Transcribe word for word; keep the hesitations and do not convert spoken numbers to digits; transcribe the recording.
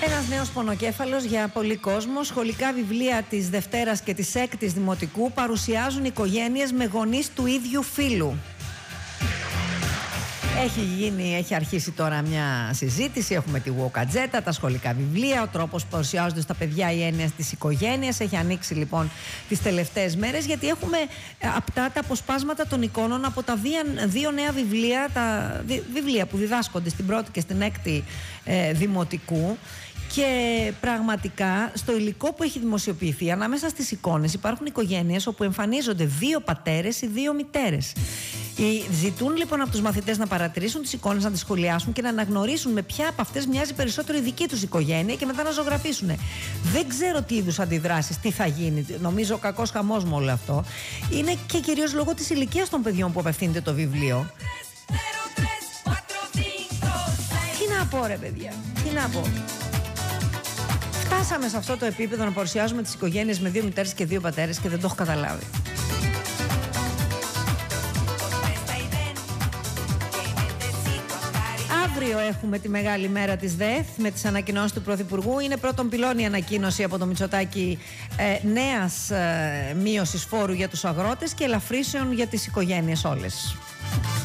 Ένας νέος πονοκέφαλος για πολλοί κόσμο. Σχολικά βιβλία της Δευτέρας και της Έκτης Δημοτικού παρουσιάζουν οικογένειες με γονείς του ίδιου φύλου. Έχει γίνει, έχει αρχίσει τώρα μια συζήτηση. Έχουμε τη Γουοκατζέτα, τα σχολικά βιβλία, ο τρόπος που παρουσιάζονται στα παιδιά η έννοια της οικογένειας. Έχει ανοίξει λοιπόν τις τελευταίες μέρες, γιατί έχουμε απτά τα αποσπάσματα των εικόνων από τα δύο νέα βιβλία, τα βιβλία που διδάσκονται στην πρώτη και στην έκτη ε, δημοτικού. Και πραγματικά στο υλικό που έχει δημοσιοποιηθεί, ανάμεσα στις εικόνες υπάρχουν οικογένειες όπου εμφανίζονται δύο πατέρες ή δύο μητέρες. Ζητούν λοιπόν από τους μαθητές να παρατηρήσουν τις εικόνες, να τις σχολιάσουν και να αναγνωρίσουν με ποια από αυτές μοιάζει περισσότερο η δική τους οικογένεια και μετά να ζωγραφίσουν. Δεν ξέρω τι είδους αντιδράσεις, τι θα γίνει. Νομίζω κακός χαμός με όλο αυτό. Είναι και κυρίως λόγω της ηλικίας των παιδιών που απευθύνεται το βιβλίο. Τι να πω, ρε παιδιά, τι να πω. Φτάσαμε σε αυτό το επίπεδο να παρουσιάζουμε τις οικογένειες με δύο μητέρες και δύο πατέρες και δεν το έχω καταλάβει. Αύριο έχουμε τη μεγάλη μέρα της ΔΕΘ με τις ανακοινώσεις του Πρωθυπουργού. Είναι πρώτον πυλών η ανακοίνωση από το Μητσοτάκη ε, νέας ε, μείωσης φόρου για τους αγρότες και ελαφρύσεων για τις οικογένειες όλες.